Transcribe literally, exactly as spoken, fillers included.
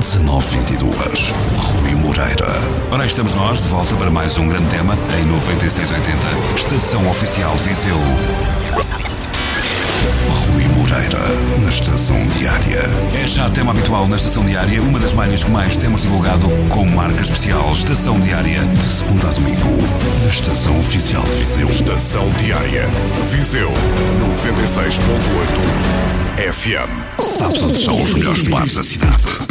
dezanove vinte e dois. Rui Moreira. Ora, aí estamos nós, de volta para mais um grande tema em noventa e seis oitenta, Estação Oficial de Viseu. Rui Moreira, na Estação Diária. É já tema habitual na Estação Diária, uma das malhas que mais temos divulgado com marca especial. Estação Diária. De segunda a domingo, na Estação Oficial de Viseu. Estação Diária. Viseu, noventa e seis ponto oito F M. Sabes onde são os melhores bares da cidade?